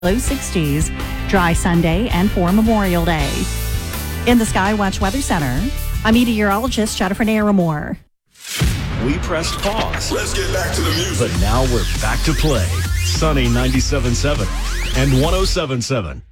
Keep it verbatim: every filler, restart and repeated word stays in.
low sixties, dry Sunday and for Memorial Day. In the Skywatch Weather Center, I'm meteorologist Jennifer Naramore. We pressed pause. Let's get back to the music. But now we're back to play. Sunny ninety-seven point seven and one oh seven point seven.